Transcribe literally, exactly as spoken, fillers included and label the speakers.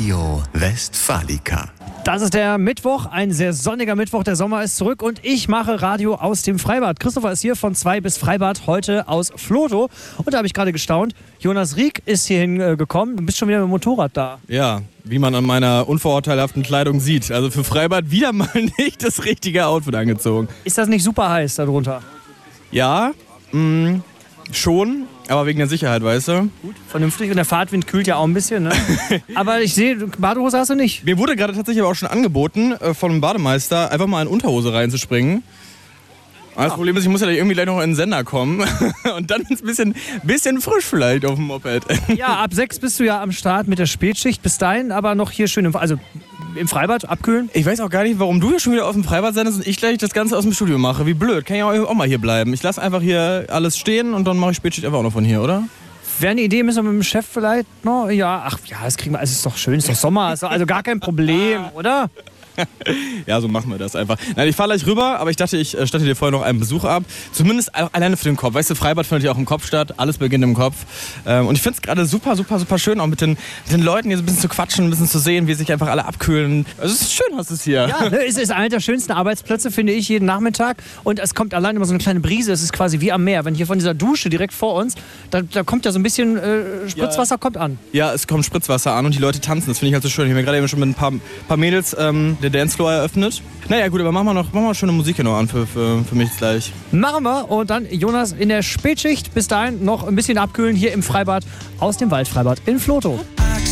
Speaker 1: Radio Westfalica.
Speaker 2: Das ist der Mittwoch, ein sehr sonniger Mittwoch. Der Sommer ist zurück und ich mache Radio aus dem Freibad. Christopher ist hier von zwei bis Freibad, heute aus Vlotho. Und da habe ich gerade gestaunt, Jonas Rieck ist hierhin äh, gekommen. Du bist schon wieder mit dem Motorrad da.
Speaker 3: Ja, wie man an meiner unvorurteilhaften Kleidung sieht. Also für Freibad wieder mal nicht das richtige Outfit angezogen.
Speaker 2: Ist das nicht super heiß darunter?
Speaker 3: Ja, mh, schon. Aber wegen der Sicherheit, weißt du?
Speaker 2: Gut, vernünftig. Und der Fahrtwind kühlt ja auch ein bisschen, ne? Aber ich sehe, Badehose hast du nicht.
Speaker 3: Mir wurde gerade tatsächlich aber auch schon angeboten, äh, von einem Bademeister, einfach mal in Unterhose reinzuspringen. Aber das Problem ist, ich muss ja irgendwie gleich noch in den Sender kommen. Und dann ist es ein bisschen, bisschen frisch vielleicht auf dem Moped.
Speaker 2: Ja, ab sechs bist du ja am Start mit der Spätschicht. Bis dahin aber noch hier schön im, also im Freibad abkühlen.
Speaker 3: Ich weiß auch gar nicht, warum du hier schon wieder aus dem Freibad sendest und ich gleich das Ganze aus dem Studio mache. Wie blöd. Kann ich auch mal hier bleiben. Ich lasse einfach hier alles stehen und dann mache ich Spätschicht einfach auch noch von hier, oder?
Speaker 2: Wäre eine Idee, müssen wir mit dem Chef vielleicht noch? Ja, ach ja, das kriegen wir. Es ist doch schön, es ist doch Sommer, ist doch also gar kein Problem, oder?
Speaker 3: Ja, so machen wir das einfach. Nein, ich fahre gleich rüber, aber ich dachte, ich statte dir vorher noch einen Besuch ab. Zumindest alleine für den Kopf. Weißt du, Freibad findet ja auch im Kopf statt. Alles beginnt im Kopf. Und ich finde es gerade super, super, super schön, auch mit den, mit den Leuten hier so ein bisschen zu quatschen, ein bisschen zu sehen, wie sich einfach alle abkühlen. Also es ist schön, hast du es hier.
Speaker 2: Ja, ne, es ist einer der schönsten Arbeitsplätze, finde ich, jeden Nachmittag. Und es kommt allein immer so eine kleine Brise. Es ist quasi wie am Meer. Wenn hier von dieser Dusche direkt vor uns, da, da kommt ja so ein bisschen äh, Spritzwasser
Speaker 3: ja.
Speaker 2: kommt an.
Speaker 3: Ja, es kommt Spritzwasser an und die Leute tanzen. Das finde ich halt so schön. Ich habe mir gerade eben schon mit ein paar, paar Mädels ähm, der Dancefloor eröffnet. Naja gut, aber machen wir noch machen wir schöne Musik hier noch an für, für, für mich gleich.
Speaker 2: Machen wir und dann Jonas in der Spätschicht. Bis dahin noch ein bisschen abkühlen hier im Freibad aus dem Waldfreibad in Vlotho.